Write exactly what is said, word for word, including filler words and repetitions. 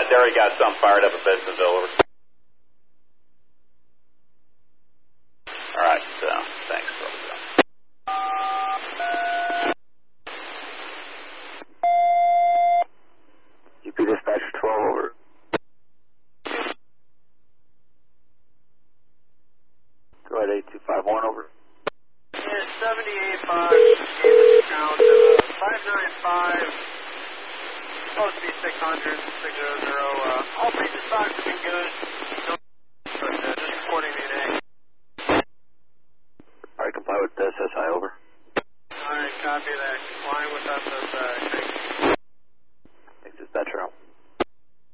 glad Derry got some fired up at Bentonville. Over. All right, so thanks. U P dispatcher twelve over. Go ahead, eight two five one over. Yeah, seventy-eight five, gave us a count of uh, five nine five, supposed to be six hundred, six hundred, uh, all three dispatchers have been good.